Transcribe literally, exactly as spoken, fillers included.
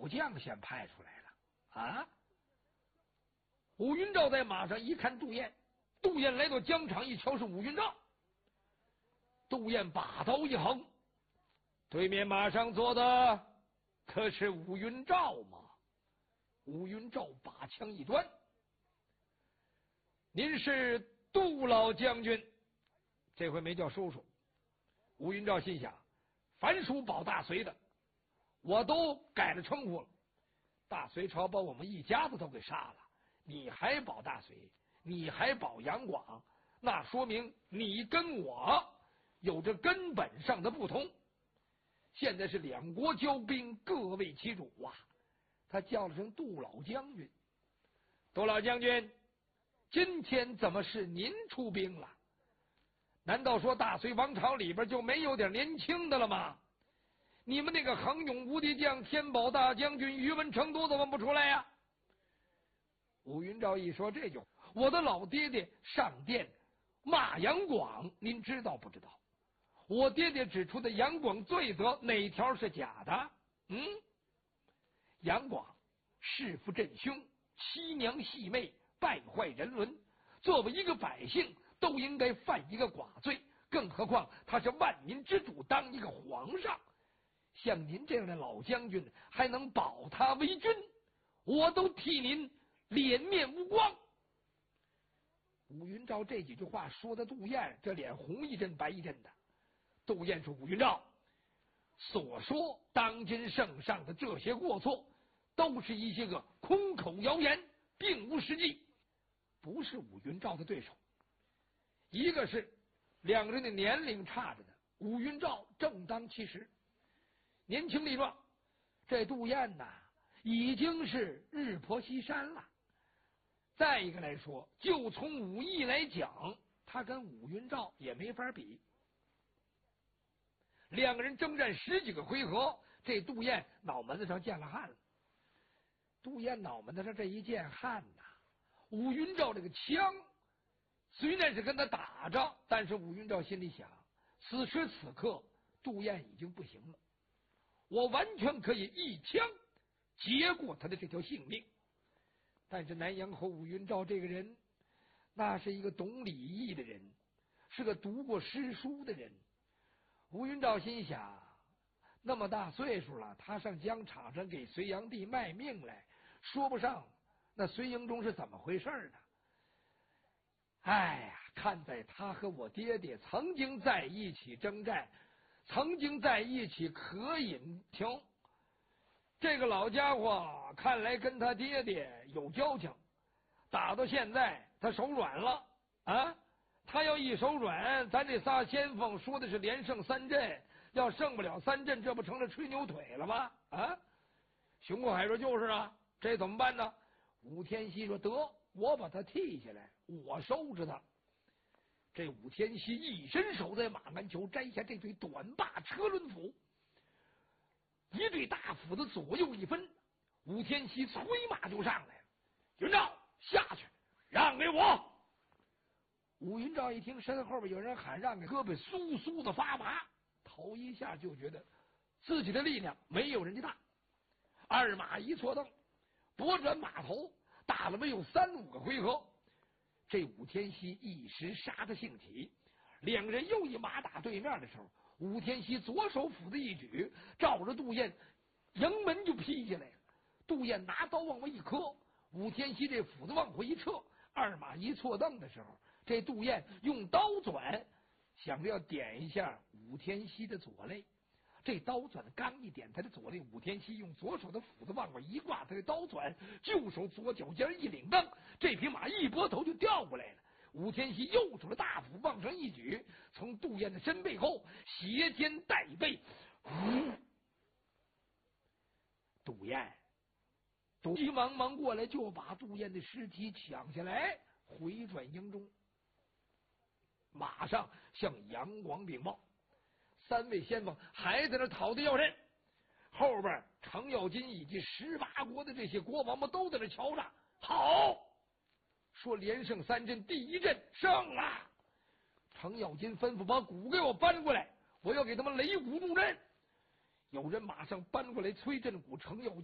老将先派出来了啊！武云照在马上一看杜燕，杜燕来到疆场一瞧是武云照，杜燕把刀一横，对面马上坐的可是武云照吗？武云照把枪一端，您是杜老将军，这回没叫叔叔。武云照心想，凡属保大隋的我都改了称呼了，大隋朝把我们一家子都给杀了，你还保大隋，你还保杨广，那说明你跟我有着根本上的不同。现在是两国交兵，各为其主啊！他叫了声杜老将军，杜老将军，今天怎么是您出兵了？难道说大隋王朝里边就没有点年轻的了吗？你们那个横勇无敌将天宝大将军于文成都怎么不出来呀、啊？武云照一说这句，我的老爹爹上殿骂杨广，您知道不知道？我爹爹指出的杨广罪责哪条是假的？嗯，杨广弑父震兄，欺娘戏妹，败坏人伦，作为一个百姓都应该犯一个寡罪，更何况他是万民之主，当一个皇上，像您这样的老将军还能保他为君，我都替您脸面无光。武云照这几句话说的杜燕这脸红一阵白一阵的。杜燕说，武云照所说当今圣上的这些过错，都是一些个空口谣言，并无实际，不是武云照的对手。一个是两个人的年龄差着的，武云照正当其时，年轻力壮，这杜燕呐已经是日薄西山了。再一个来说，就从武艺来讲，他跟武云照也没法比。两个人征战十几个回合，这杜燕脑门子上见了汗了。杜燕脑门子上这一见汗呐，武云照这个枪虽然是跟他打着，但是武云照心里想，此时此刻杜燕已经不行了，我完全可以一枪结过他的这条性命。但是南阳侯武云照这个人，那是一个懂礼义的人，是个读过诗书的人。武云照心想，那么大岁数了，他上疆场上给隋炀帝卖命来，说不上那隋营中是怎么回事呢？哎呀，看在他和我爹爹曾经在一起征战，曾经在一起渴饮酒，这个老家伙看来跟他爹爹有交情，打到现在他手软了啊！他要一手软，咱这仨先锋说的是连胜三阵，要胜不了三阵，这不成了吹牛腿了吗？啊！熊过海说就是啊，这怎么办呢？武天锡说得，我把他替下来，我收拾他。这武天锡一伸手在马鞍裘摘下这对短把车轮斧，一对大斧子左右一分，武天锡催马就上来了。云照下去，让给我。武云照一听身后边有人喊让给，胳膊酥酥的发麻，头一下就觉得自己的力量没有人家大。二马一错蹬，拨转马头，打了没有三五个回合，这武天锡一时杀得兴起，两人又一马打对面的时候，武天锡左手斧子一举，照着杜燕迎门就劈下来了。杜燕拿刀往外一磕，武天锡这斧子往回一撤，二马一错蹬的时候，这杜燕用刀转，想着要点一下武天锡的左肋。这刀转刚一点他的左肋，武天锡用左手的斧子往外一挂，他的刀转，右手左脚尖一领蹬，这匹马一拨头就掉过来了。武天锡右手的大斧往上一举，从杜燕的身背后斜肩带背，嗯、杜燕急忙忙过来，就把杜燕的尸体抢下来，回转营中，马上向杨广禀报。三位先锋还在那讨得要人，后边程咬金以及十八国的这些国王们都在那瞧着。好，说连胜三阵，第一阵胜了。程咬金吩咐把鼓给我搬过来，我要给他们擂鼓助阵。有人马上搬过来催阵鼓，程咬金